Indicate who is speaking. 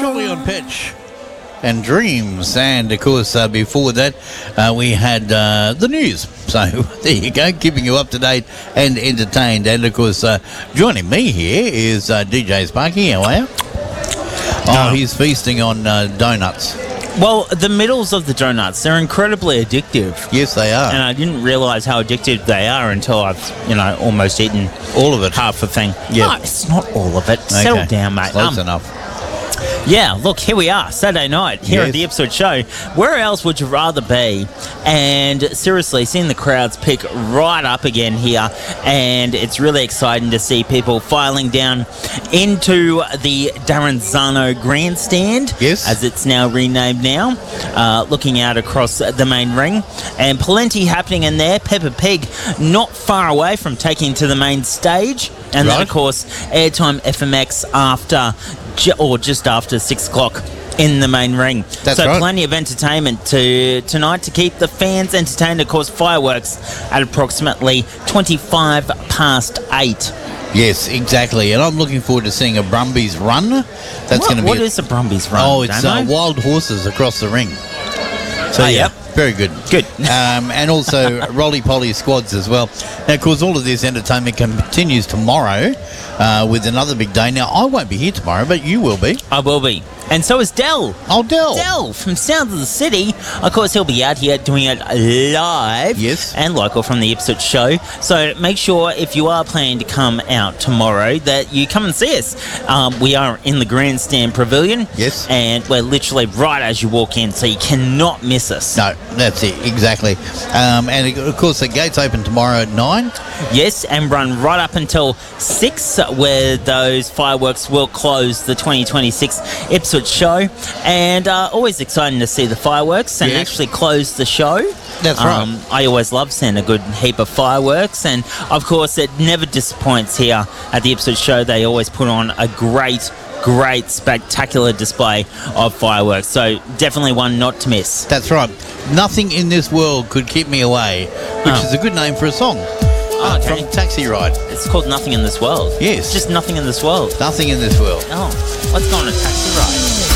Speaker 1: Jolly on Pitch and Dreams. And, of course, before that, we had the news. So, there you go, keeping you up to date and entertained. And, of course, joining me here is DJ Sparky. How are you? Oh, he's feasting on donuts.
Speaker 2: Well, the middles of the donuts, they're incredibly addictive.
Speaker 1: Yes, they are.
Speaker 2: And I didn't realise how addictive they are until I've, almost eaten
Speaker 1: all of it.
Speaker 2: Half a thing.
Speaker 1: Yeah.
Speaker 2: No, it's not all of it. Okay. Settle down, mate.
Speaker 1: Close enough.
Speaker 2: Yeah, look, here we are, Saturday night, here
Speaker 1: Yes.
Speaker 2: at the Ipswich Show. Where else would you rather be? And seriously, seeing the crowds pick right up again here, and it's really exciting to see people filing down into the Darren Zano grandstand,
Speaker 1: Yes.
Speaker 2: as it's now renamed now, looking out across the main ring, and plenty happening in there. Peppa Pig not far away from taking to the main stage, and then,
Speaker 1: Right.
Speaker 2: of course, Airtime FMX after or just after 6 o'clock in the main ring.
Speaker 1: That's
Speaker 2: so
Speaker 1: right.
Speaker 2: plenty of entertainment tonight to keep the fans entertained. Of course, fireworks at approximately 25 past 8.
Speaker 1: Yes, exactly. And I'm looking forward to seeing a Brumbies run. That's going to be...
Speaker 2: What is a Brumbies run?
Speaker 1: Oh, it's
Speaker 2: Damo?
Speaker 1: wild horses across the ring. So,
Speaker 2: Oh,
Speaker 1: yeah,
Speaker 2: yep.
Speaker 1: very good.
Speaker 2: Good.
Speaker 1: And also roly-poly squads as well. Now, of course, all of this entertainment continues tomorrow with another big day. Now, I won't be here tomorrow, but you will be.
Speaker 2: I will be. And so is Dell.
Speaker 1: Oh, Dell.
Speaker 2: Dell from Sounds of the City. Of course, he'll be out here doing it live.
Speaker 1: Yes.
Speaker 2: And local from the Ipswich Show. So make sure if you are planning to come out tomorrow that you come and see us. We are in the Grandstand Pavilion.
Speaker 1: Yes.
Speaker 2: And we're literally right as you walk in, so you cannot miss us.
Speaker 1: No, that's it, exactly. And, of course, the gates open tomorrow at 9.
Speaker 2: Yes, and run right up until 6, where those fireworks will close the 2026 Ipswich Show. And always exciting to see the fireworks and
Speaker 1: Yes.
Speaker 2: actually close the show.
Speaker 1: That's right.
Speaker 2: I always love seeing a good heap of fireworks, and of course it never disappoints here at the Ipswich Show. They always put on a great, spectacular display of fireworks. So definitely one not to miss.
Speaker 1: That's right. Nothing in this world could keep me away, which is a good name for a song.
Speaker 2: Okay.
Speaker 1: From Taxi Ride.
Speaker 2: It's called Nothing in This World.
Speaker 1: Yes.
Speaker 2: Just Nothing in This World.
Speaker 1: Nothing in this world.
Speaker 2: Oh, let's go on a taxi ride.